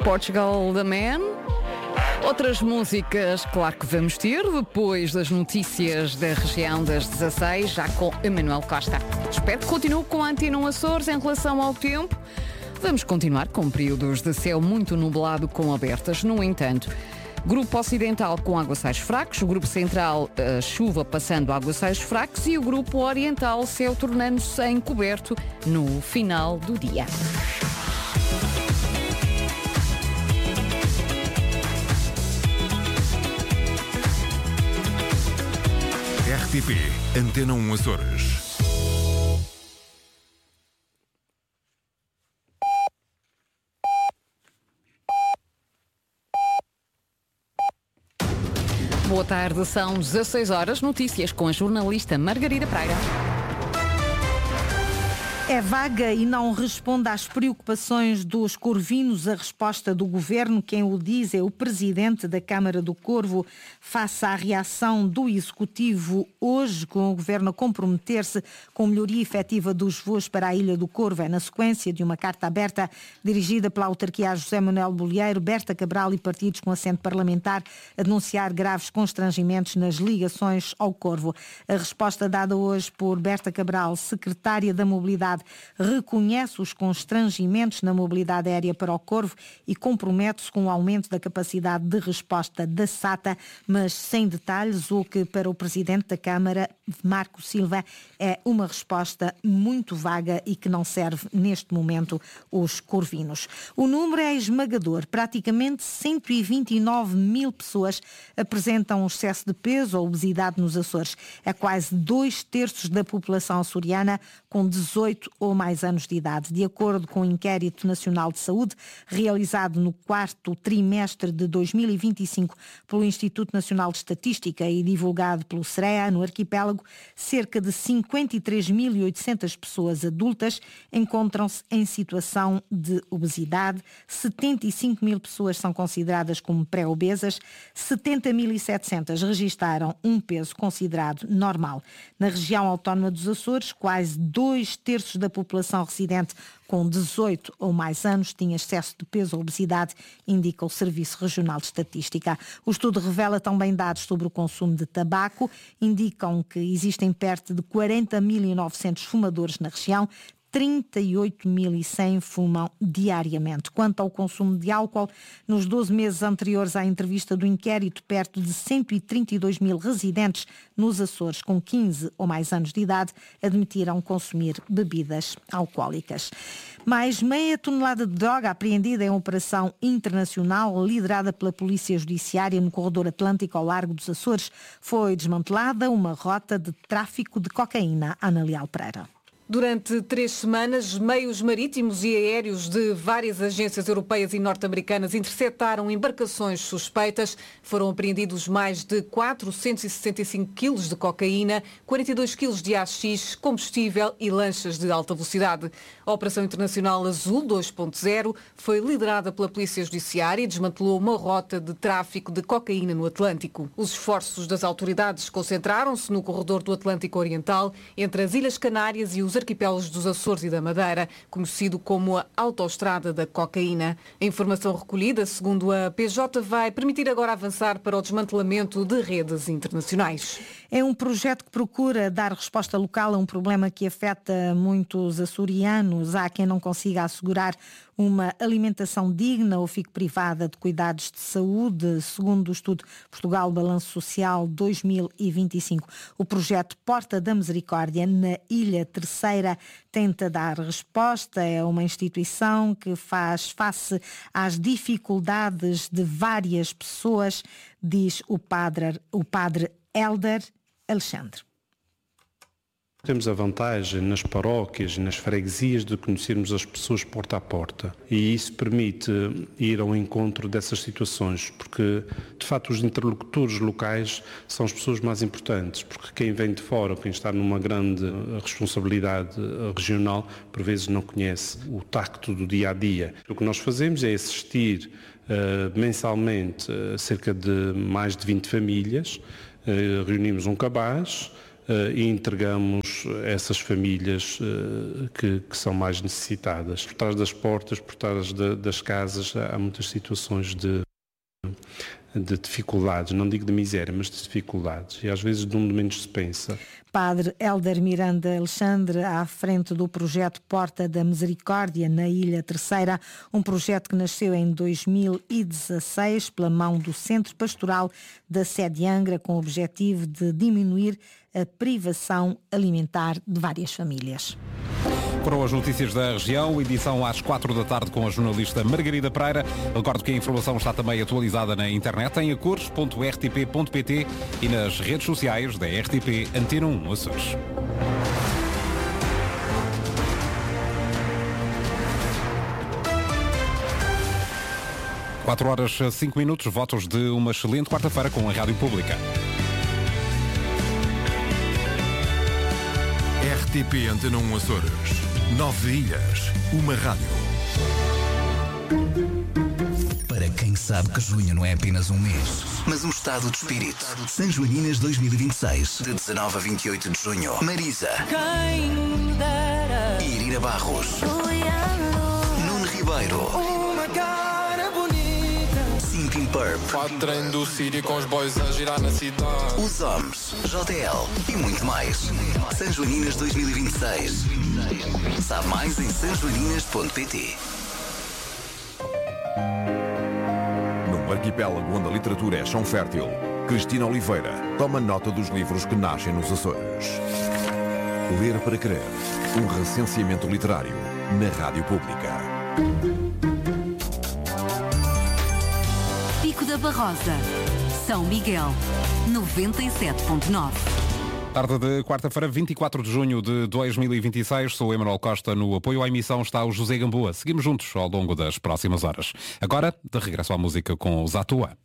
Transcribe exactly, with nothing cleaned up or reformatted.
Portugal The Man. Outras músicas, claro que vamos ter, depois das notícias da região das dezasseis, já com Emanuel Costa. Espero que continue com a Antena um Açores em relação ao tempo. Vamos continuar com períodos de céu muito nublado com abertas, no entanto. Grupo Ocidental com aguaceiros fracos, o Grupo Central, a chuva passando a aguaceiros fracos e o Grupo Oriental, céu tornando-se encoberto no final do dia. R T P Antena um Açores. Boa tarde, são dezasseis horas, notícias com a jornalista Margarida Praga. É vaga e não responde às preocupações dos corvinos a resposta do governo. Quem o diz é o presidente da Câmara do Corvo, face à reação do Executivo hoje, com o governo a comprometer-se com melhoria efetiva dos voos para a Ilha do Corvo. É na sequência de uma carta aberta dirigida pela autarquia a José Manuel Bolieiro, Berta Cabral e partidos com assento parlamentar a denunciar graves constrangimentos nas ligações ao Corvo. A resposta dada hoje por Berta Cabral, secretária da Mobilidade, reconhece os constrangimentos na mobilidade aérea para o Corvo e compromete-se com o aumento da capacidade de resposta da SATA, mas sem detalhes, o que para o presidente da Câmara, Marco Silva, é uma resposta muito vaga e que não serve neste momento os corvinos. O número é esmagador. Praticamente cento e vinte e nove mil pessoas apresentam excesso de peso ou obesidade nos Açores. É quase dois terços da população açoriana com dezoito ou mais anos de idade. De acordo com o Inquérito Nacional de Saúde, realizado no quarto trimestre de dois mil e vinte e cinco pelo Instituto Nacional de Estatística e divulgado pelo CREA, no arquipélago, cerca de cinquenta e três mil e oitocentas pessoas adultas encontram-se em situação de obesidade, setenta e cinco mil pessoas são consideradas como pré-obesas, setenta mil e setecentas registaram um peso considerado normal. Na região autónoma dos Açores, quase dois terços da população residente com dezoito ou mais anos tinha excesso de peso ou obesidade, indica o Serviço Regional de Estatística. O estudo revela também dados sobre o consumo de tabaco, indicam que existem perto de quarenta mil e novecentos fumadores na região, trinta e oito mil e cem fumam diariamente. Quanto ao consumo de álcool, nos doze meses anteriores à entrevista do inquérito, perto de cento e trinta e dois mil residentes nos Açores com quinze ou mais anos de idade admitiram consumir bebidas alcoólicas. Mais meia tonelada de droga apreendida em operação internacional liderada pela Polícia Judiciária no corredor atlântico ao largo dos Açores. Foi desmantelada uma rota de tráfico de cocaína. Ana Leal Pereira. Durante três semanas, meios marítimos e aéreos de várias agências europeias e norte-americanas interceptaram embarcações suspeitas. Foram apreendidos mais de quatrocentos e sessenta e cinco quilos de cocaína, quarenta e dois quilos de haxixe, combustível e lanchas de alta velocidade. A Operação Internacional Azul dois ponto zero foi liderada pela Polícia Judiciária e desmantelou uma rota de tráfico de cocaína no Atlântico. Os esforços das autoridades concentraram-se no corredor do Atlântico Oriental, entre as Ilhas Canárias e os arquipélagos dos Açores e da Madeira, conhecido como a autoestrada da cocaína. A informação recolhida, segundo a P J, vai permitir agora avançar para o desmantelamento de redes internacionais. É um projeto que procura dar resposta local a um problema que afeta muitos açorianos. Há quem não consiga assegurar uma alimentação digna ou fique privada de cuidados de saúde, segundo o estudo Portugal Balanço Social dois mil e vinte e cinco. O projeto Porta da Misericórdia, na Ilha Terceira, tenta dar resposta. É uma instituição que faz face às dificuldades de várias pessoas, diz o padre, o padre Hélder Alexandre. Temos a vantagem nas paróquias e nas freguesias de conhecermos as pessoas porta a porta, e isso permite ir ao encontro dessas situações, porque de facto os interlocutores locais são as pessoas mais importantes, porque quem vem de fora, quem está numa grande responsabilidade regional, por vezes não conhece o tacto do dia a dia. O que nós fazemos é assistir uh, mensalmente uh, cerca de mais de vinte famílias, uh, reunimos um cabaz, e entregamos essas famílias que, que são mais necessitadas. Por trás das portas, por trás de, das casas, há muitas situações de, de dificuldades, não digo de miséria, mas de dificuldades, e às vezes de onde menos se pensa. Padre Hélder Miranda Alexandre, à frente do projeto Porta da Misericórdia, na Ilha Terceira, um projeto que nasceu em dois mil e dezasseis pela mão do Centro Pastoral da Sé de Angra, com o objetivo de diminuir a privação alimentar de várias famílias. Foram as notícias da região, edição às quatro da tarde com a jornalista Margarida Pereira. Recordo que a informação está também atualizada na internet em acores ponto r t p ponto p t e nas redes sociais da R T P Antena um Açores. quatro horas cinco minutos, votos de uma excelente quarta-feira com a Rádio Pública. R T P Antena um Açores. Nove ilhas, uma rádio. Para quem sabe que junho não é apenas um mês, mas um estado de espírito. São Joaninas dois mil e vinte e seis, de dezanove a vinte e oito de junho. Marisa. Irina Barros. Nuno Ribeiro. Simpin Purp. Treino do Siri com os boys a girar na cidade. Os Homens, J L e muito mais. São Joaninas dois mil e vinte e seis. Sabe mais em são joaninas ponto p t. Num arquipélago onde a literatura é chão fértil, Cristina Oliveira toma nota dos livros que nascem nos Açores. Ler para Crer, um recenseamento literário na Rádio Pública. Pico da Barrosa, São Miguel, noventa e sete ponto nove. Tarde de quarta-feira, vinte e quatro de junho de dois mil e vinte e seis, sou Emanuel Costa. No apoio à emissão está o José Gamboa. Seguimos juntos ao longo das próximas horas. Agora, de regresso à música com os Atua.